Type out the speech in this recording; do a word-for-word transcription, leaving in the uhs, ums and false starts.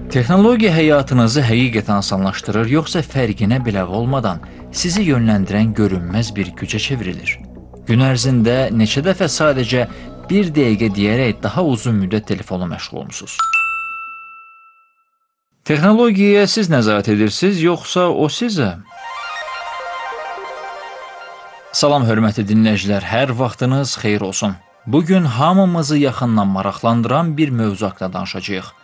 Texnologiya həyatınızı həqiqətən asanlaşdırır, yoxsa fərqinə belə olmadan sizi yönləndirən görünməz bir gücə çevrilir? Gün ərzində neçə dəfə sadəcə bir dəqiqə deyərək daha uzun müddət telefonla məşğul olmusunuz? Texnologiyaya siz nəzarət edirsiniz, yoxsa o sizə? Salam hörmətli dinləyicilər, hər vaxtınız xeyir olsun. Bugün hamımızı yaxından maraqlandıran bir mövzu haqqında danışacağıq.